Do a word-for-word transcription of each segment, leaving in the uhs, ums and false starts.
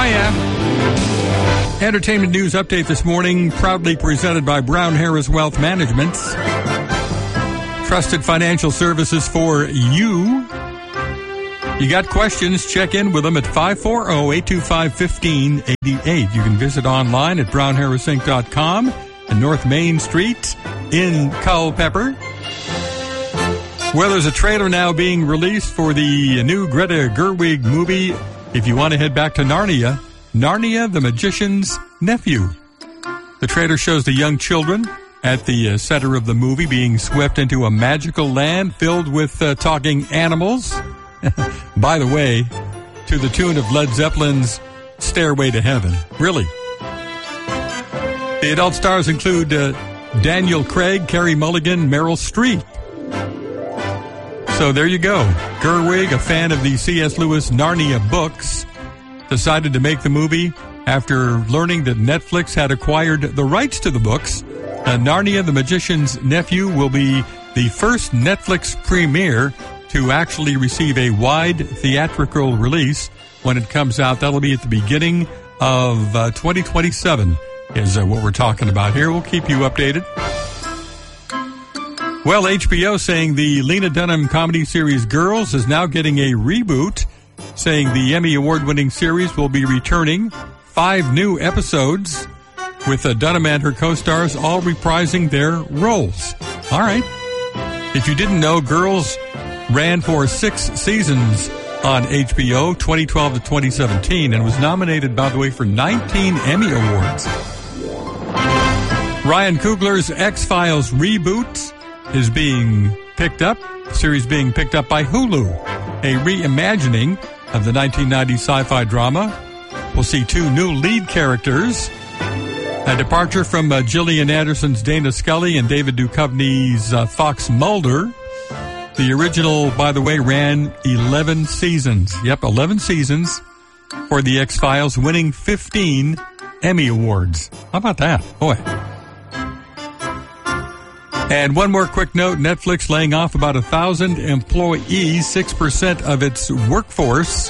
Hiya. Entertainment news update this morning, proudly presented by Brown Harris Wealth Management. Trusted financial services for you. You got questions, check in with them at five four zero, eight two five, one five eight eight. You can visit online at brown harris inc dot com and North Main Street in Culpeper. Well, there's a trailer now being released for the new Greta Gerwig movie. If you want to head back to Narnia, Narnia the Magician's Nephew. The trailer shows the young children at the uh, center of the movie being swept into a magical land filled with uh, talking animals. By the way, to the tune of Led Zeppelin's Stairway to Heaven. Really. The adult stars include uh, Daniel Craig, Carey Mulligan, Meryl Streep. So there you go. Gerwig, a fan of the C S. Lewis Narnia books, decided to make the movie after learning that Netflix had acquired the rights to the books. Uh, Narnia the Magician's Nephew will be the first Netflix premiere to actually receive a wide theatrical release when it comes out. That'll be at the beginning of uh, twenty twenty-seven is uh, what we're talking about here. We'll keep you updated. Well, H B O saying the Lena Dunham comedy series Girls is now getting a reboot, saying the Emmy award-winning series will be returning five new episodes with uh, Dunham and her co-stars all reprising their roles. All right. If you didn't know, Girls ran for six seasons on H B O, twenty twelve to twenty seventeen, and was nominated, by the way, for nineteen Emmy Awards. Ryan Coogler's X-Files reboot is being picked up, the series being picked up by Hulu, a reimagining of the nineteen nineties sci-fi drama. We'll see two new lead characters, a departure from uh, Gillian Anderson's Dana Scully and David Duchovny's uh, Fox Mulder. The original, by the way, ran eleven seasons. Yep, eleven seasons for the X-Files, winning fifteen Emmy Awards. How about that? Boy. And one more quick note, Netflix laying off about one thousand employees, six percent of its workforce.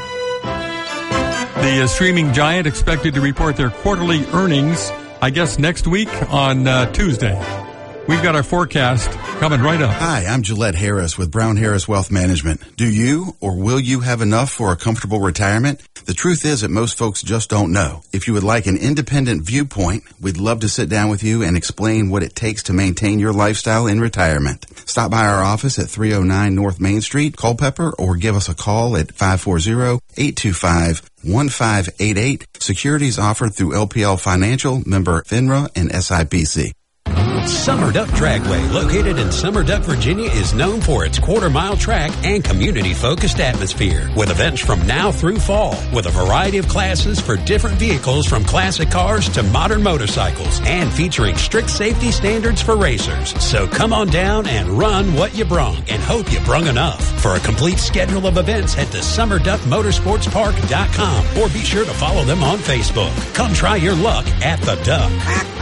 The uh, streaming giant expected to report their quarterly earnings, I guess, next week on uh, Tuesday. We've got our forecast coming right up. Hi, I'm Gillette Harris with Brown Harris Wealth Management. Do you or will you have enough for a comfortable retirement? The truth is that most folks just don't know. If you would like an independent viewpoint, we'd love to sit down with you and explain what it takes to maintain your lifestyle in retirement. Stop by our office at three oh nine North Main Street, Culpeper, or give us a call at five four zero, eight two five, one five eight eight. Securities offered through L P L Financial, member FINRA, and S I P C. Summer Duck Dragway, located in Summer Duck, Virginia, is known for its quarter-mile track and community-focused atmosphere, with events from now through fall, with a variety of classes for different vehicles from classic cars to modern motorcycles, and featuring strict safety standards for racers. So come on down and run what you brung, and hope you brung enough. For a complete schedule of events, head to summer duck motorsports park dot com, or be sure to follow them on Facebook. Come try your luck at the Duck.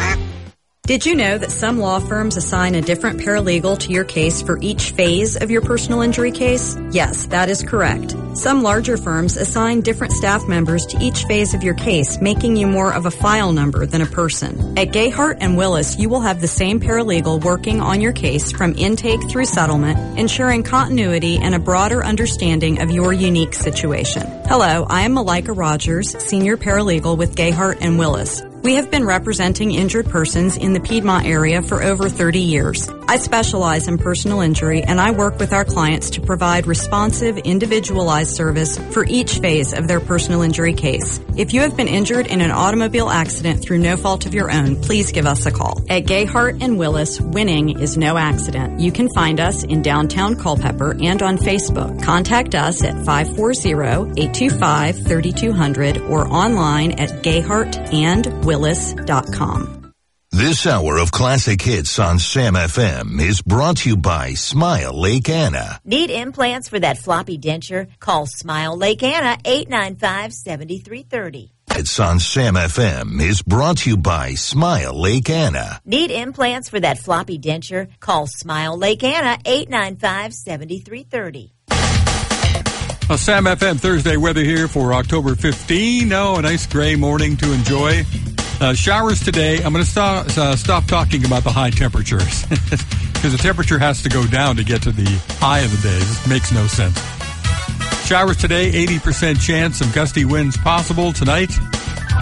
Did you know that some law firms assign a different paralegal to your case for each phase of your personal injury case? Yes, that is correct. Some larger firms assign different staff members to each phase of your case, making you more of a file number than a person. At Gayhart and Willis, you will have the same paralegal working on your case from intake through settlement, ensuring continuity and a broader understanding of your unique situation. Hello, I am Malika Rogers, Senior Paralegal with Gayhart and Willis. We have been representing injured persons in the Piedmont area for over thirty years. I specialize in personal injury, and I work with our clients to provide responsive, individualized service for each phase of their personal injury case. If you have been injured in an automobile accident through no fault of your own, please give us a call. At Gayhart and Willis, winning is no accident. You can find us in downtown Culpeper and on Facebook. Contact us at five four zero, eight two five, three two zero zero or online at gayhart and willis dot com. This hour of classic hits on Sam F M is brought to you by Smile Lake Anna. Need implants for that floppy denture? Call Smile Lake Anna, eight nine five, seven three three zero. It's on Sam F M is brought to you by Smile Lake Anna. Need implants for that floppy denture? Call Smile Lake Anna, eight nine five, seven three three zero. A Sam F M Thursday weather here for October fifteenth. Oh, a nice gray morning to enjoy. Uh, showers today. I'm going to stop, uh, stop talking about the high temperatures because the temperature has to go down to get to the high of the day. This makes no sense. Showers today, eighty percent chance. Some gusty winds possible tonight.